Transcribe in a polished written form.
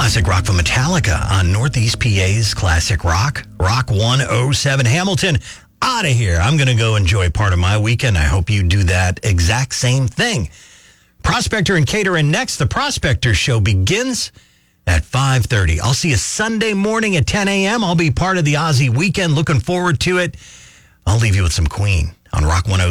Classic rock from Metallica on Northeast PA's Classic Rock. Rock 107 Hamilton. Out of here. I'm going to go enjoy part of my weekend. I hope you do that exact same thing. Prospector and Catering next. The Prospector Show begins at 5:30. I'll see you Sunday morning at 10 a.m. I'll be part of the Aussie weekend. Looking forward to it. I'll leave you with some Queen on Rock 107.